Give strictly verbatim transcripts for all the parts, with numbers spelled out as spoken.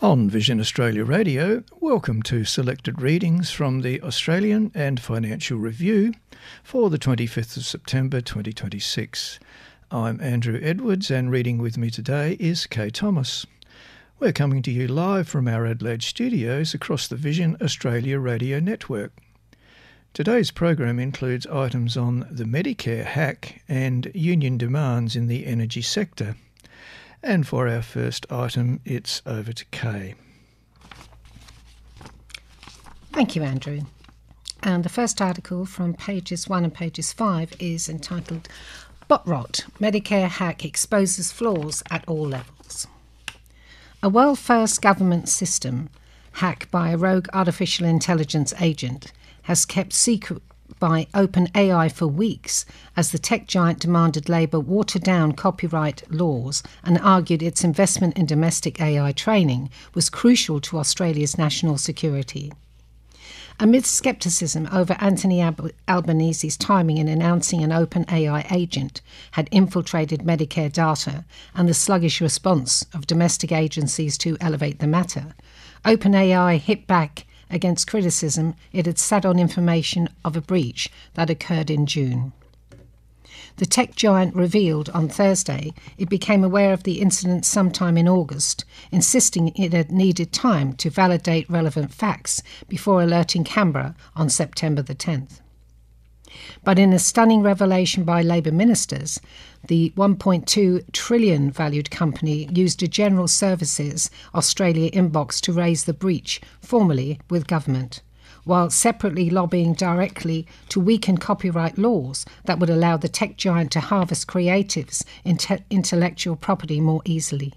On Vision Australia Radio, welcome to selected readings from the Australian and Financial Review for the twenty-fifth of September twenty twenty-six. I'm Andrew Edwards, and reading with me today is Kay Thomas. We're coming to you live from our Adelaide studios across the Vision Australia Radio network. Today's program includes items on the Medicare hack and union demands in the energy sector. And for our first item, it's over to Kay. Thank you, Andrew. And the first article from pages one and pages five is entitled Bot Rot, Medicare Hack Exposes Flaws at All Levels. A world-first government system hack by a rogue artificial intelligence agent has kept secret by OpenAI for weeks as the tech giant demanded Labor water down copyright laws and argued its investment in domestic A I training was crucial to Australia's national security. Amidst scepticism over Anthony Albanese's timing in announcing an OpenAI agent had infiltrated Medicare data and the sluggish response of domestic agencies to elevate the matter, OpenAI hit back against criticism it had sat on information of a breach that occurred in June. The tech giant revealed on Thursday it became aware of the incident sometime in August, insisting it had needed time to validate relevant facts before alerting Canberra on September the tenth. But in a stunning revelation by Labor ministers, the one point two trillion valued company used a General Services Australia inbox to raise the breach formally with government, while separately lobbying directly to weaken copyright laws that would allow the tech giant to harvest creatives' inte- intellectual property more easily.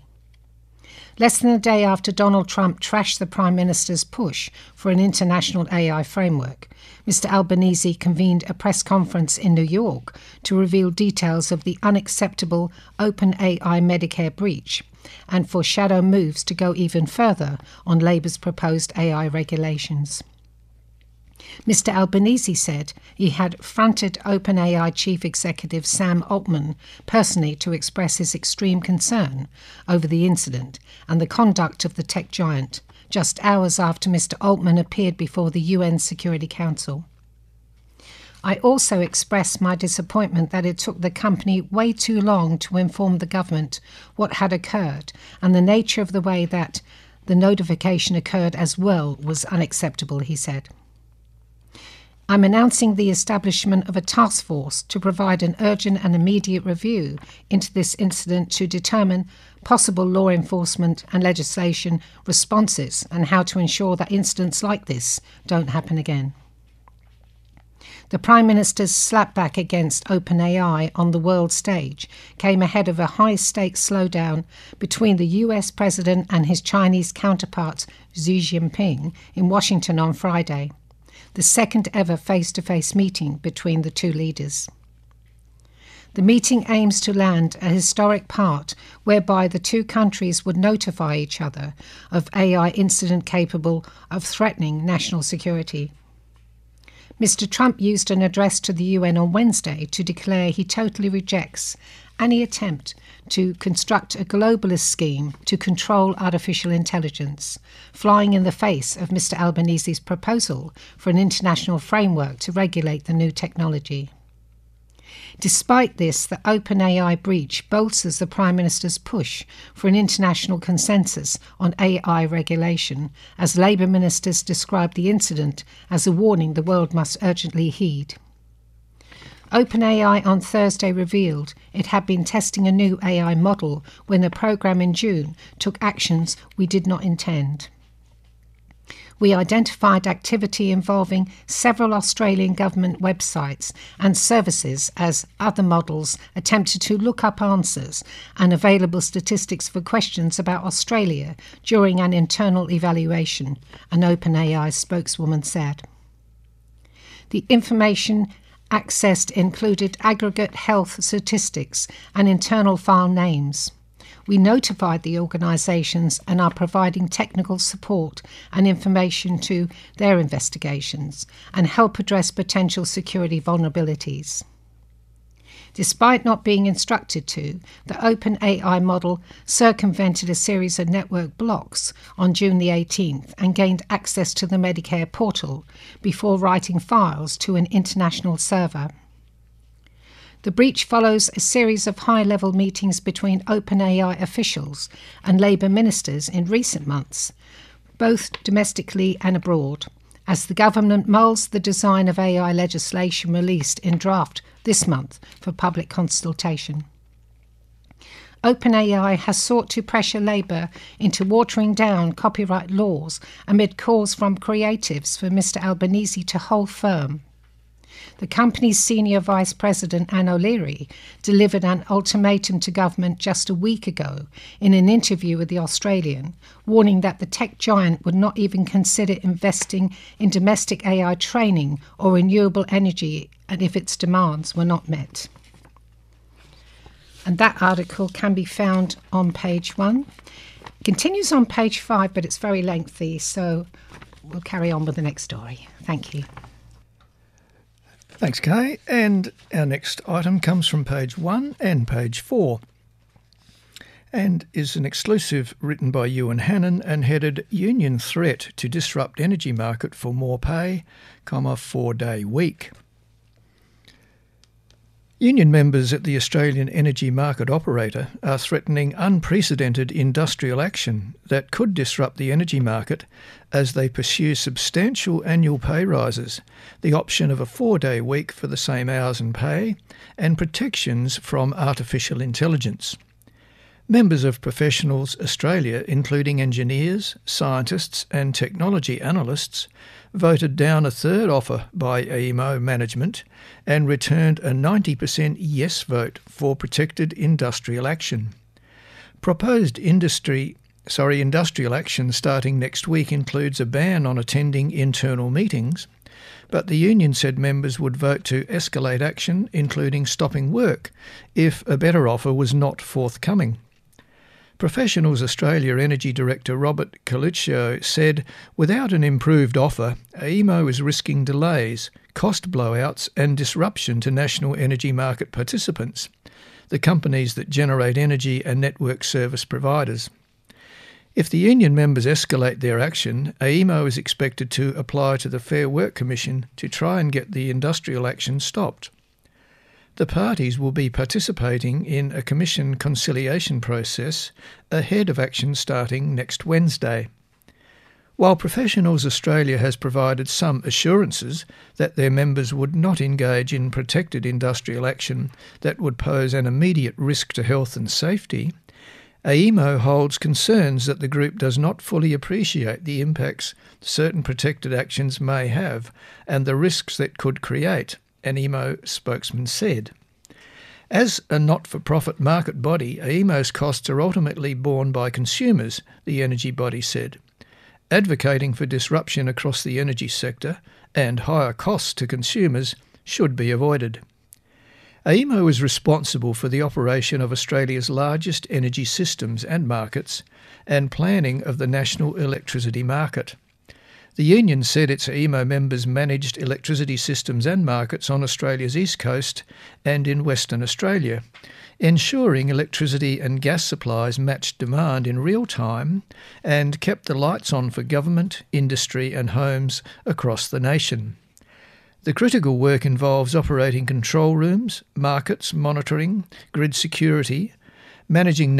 Less than a day after Donald Trump trashed the Prime Minister's push for an international A I framework, Mister Albanese convened a press conference in New York to reveal details of the unacceptable OpenAI Medicare breach and foreshadow moves to go even further on Labor's proposed A I regulations. Mister Albanese said he had fronted OpenAI Chief Executive Sam Altman personally to express his extreme concern over the incident and the conduct of the tech giant, just hours after Mister Altman appeared before the U N Security Council. I also expressed my disappointment that it took the company way too long to inform the government what had occurred, and the nature of the way that the notification occurred as well was unacceptable, he said. I'm announcing the establishment of a task force to provide an urgent and immediate review into this incident to determine possible law enforcement and legislation responses and how to ensure that incidents like this don't happen again. The Prime Minister's slapback against OpenAI on the world stage came ahead of a high-stakes slowdown between the U S President and his Chinese counterpart Xi Jinping in Washington on Friday, the second ever face-to-face meeting between the two leaders. The meeting aims to land a historic part whereby the two countries would notify each other of A I incident capable of threatening national security. Mister Trump used an address to the U N on Wednesday to declare he totally rejects any attempt to construct a globalist scheme to control artificial intelligence, flying in the face of Mister Albanese's proposal for an international framework to regulate the new technology. Despite this, the OpenAI breach bolsters the Prime Minister's push for an international consensus on A I regulation, as Labor ministers described the incident as a warning the world must urgently heed. OpenAI on Thursday revealed it had been testing a new A I model when the program in June took actions we did not intend. We identified activity involving several Australian government websites and services as other models attempted to look up answers and available statistics for questions about Australia during an internal evaluation, an OpenAI spokeswoman said. The information accessed included aggregate health statistics and internal file names. We notified the organisations and are providing technical support and information to their investigations and help address potential security vulnerabilities. Despite not being instructed to, the OpenAI model circumvented a series of network blocks on June the eighteenth and gained access to the Medicare portal before writing files to an international server. The breach follows a series of high-level meetings between OpenAI officials and Labour ministers in recent months, both domestically and abroad, as the government moulds the design of A I legislation released in draft this month for public consultation. OpenAI has sought to pressure Labour into watering down copyright laws amid calls from creatives for Mr Albanese to hold firm. The company's senior vice president, Anne O'Leary, delivered an ultimatum to government just a week ago in an interview with The Australian, warning that the tech giant would not even consider investing in domestic A I training or renewable energy and if its demands were not met. And that article can be found on page one. It continues on page five, but it's very lengthy, so we'll carry on with the next story. Thank you. Thanks, Kay. And our next item comes from page one and page four and is an exclusive written by Ewan Hannon and headed Union Threat to Disrupt Energy Market for More Pay, comma, four-day week. Union members at the Australian Energy Market Operator are threatening unprecedented industrial action that could disrupt the energy market as they pursue substantial annual pay rises, the option of a four-day week for the same hours and pay, and protections from artificial intelligence. Members of Professionals Australia, including engineers, scientists and technology analysts, voted down a third offer by A E M O management and returned a ninety percent yes vote for protected industrial action. Proposed industry, sorry, industrial action starting next week includes a ban on attending internal meetings, but the union said members would vote to escalate action, including stopping work, if a better offer was not forthcoming. Professionals Australia Energy Director Robert Coluccio said, without an improved offer, A E M O is risking delays, cost blowouts and disruption to national energy market participants, the companies that generate energy and network service providers. If the union members escalate their action, A E M O is expected to apply to the Fair Work Commission to try and get the industrial action stopped. The parties will be participating in a commission conciliation process ahead of action starting next Wednesday. While Professionals Australia has provided some assurances that their members would not engage in protected industrial action that would pose an immediate risk to health and safety, A E M O holds concerns that the group does not fully appreciate the impacts certain protected actions may have and the risks that could create, an E M O spokesman said. As a not-for-profit market body, A E M O's costs are ultimately borne by consumers, the energy body said. Advocating for disruption across the energy sector and higher costs to consumers should be avoided. A E M O is responsible for the operation of Australia's largest energy systems and markets and planning of the national electricity market. The union said its A E M O members managed electricity systems and markets on Australia's east coast and in Western Australia, ensuring electricity and gas supplies matched demand in real time and kept the lights on for government, industry and homes across the nation. The critical work involves operating control rooms, markets monitoring, grid security, managing